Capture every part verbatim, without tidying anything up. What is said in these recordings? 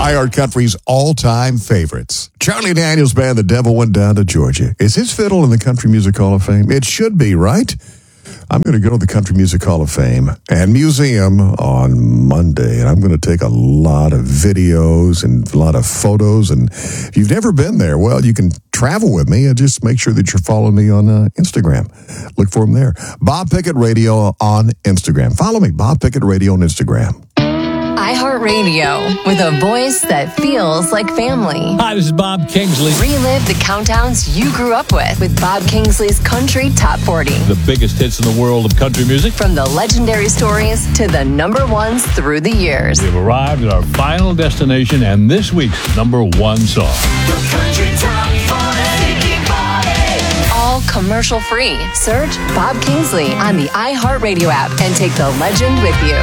iHeart Country's all-time favorites. Charlie Daniels Band, The Devil Went Down to Georgia. Is his fiddle in the Country Music Hall of Fame? It should be, right? I'm going to go to the Country Music Hall of Fame and Museum on Monday, and I'm going to take a lot of videos and a lot of photos. And if you've never been there, well, you can travel with me and just make sure that you're following me on uh, Instagram. Look for him there. Bob Pickett Radio on Instagram. Follow me, Bob Pickett Radio on Instagram. iHeartRadio, with a voice that feels like family. Hi, this is Bob Kingsley. Relive the countdowns you grew up with with Bob Kingsley's Country Top forty. The biggest hits in the world of country music. From the legendary stories to the number ones through the years. We've arrived at our final destination and this week's number one song. The Country Top forty. All commercial free. Search Bob Kingsley on the iHeartRadio app and take the legend with you.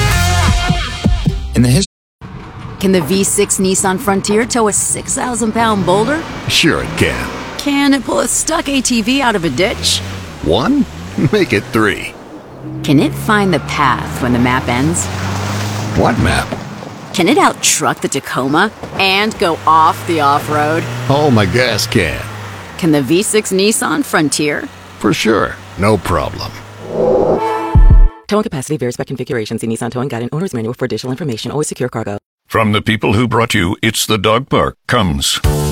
In the history. Can the V six Nissan Frontier tow a six thousand pound boulder? Sure it can. Can it pull a stuck A T V out of a ditch? One? Make it three. Can it find the path when the map ends? What map? Can it out-truck the Tacoma and go off the off-road? Oh, my gas can. Can the V six Nissan Frontier? For sure. No problem. Towing capacity varies by configuration. See Nissan Towing Guide and Owner's Manual for additional information. Always secure cargo. From the people who brought you It's the Dog Park comes